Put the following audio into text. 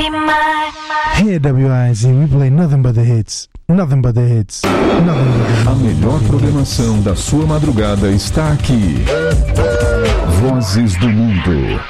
Here at WIZ, we play nothing but the hits. Nothing but the hits. Nothing but the hits. A melhor programação da sua madrugada está aqui. Vozes do Mundo.